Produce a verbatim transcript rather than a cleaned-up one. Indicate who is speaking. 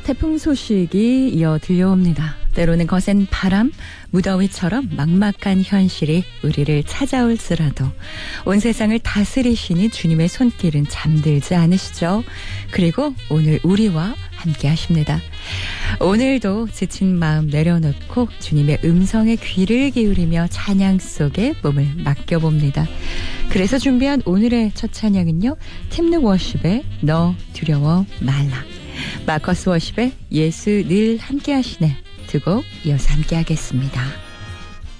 Speaker 1: 태풍 소식이 이어 들려옵니다. 때로는 거센 바람, 무더위처럼 막막한 현실이 우리를 찾아올지라도 온 세상을 다스리시니 주님의 손길은 잠들지 않으시죠. 그리고 오늘 우리와 함께 하십니다. 오늘도 지친 마음 내려놓고 주님의 음성에 귀를 기울이며 찬양 속에 몸을 맡겨봅니다. 그래서 준비한 오늘의 첫 찬양은요, 팀느 워십의 너 두려워 말라, 마커스 워십의 예수 늘 함께 하시네 두 곡 이어서 함께 하겠습니다.